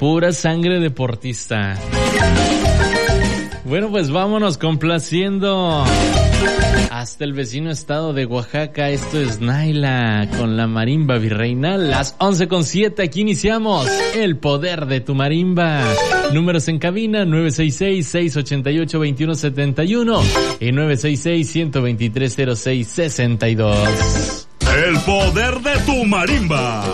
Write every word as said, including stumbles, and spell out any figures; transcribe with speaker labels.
Speaker 1: Pura sangre deportista. Bueno, pues vámonos complaciendo hasta el vecino estado de Oaxaca. Esto es Naila con la marimba virreinal. Las once con siete, aquí iniciamos El Poder de tu Marimba. Números en cabina nueve seis seis, seis ocho ocho, dos uno siete uno y nueve seis seis, uno dos tres, cero seis seis dos.
Speaker 2: El Poder de tu Marimba.